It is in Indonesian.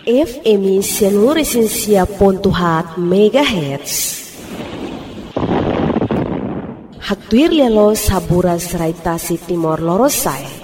FM seluruh Resensia Pontuhat Megahertz. Hatuir lelo sabura serai Tasik Timor Lorosai.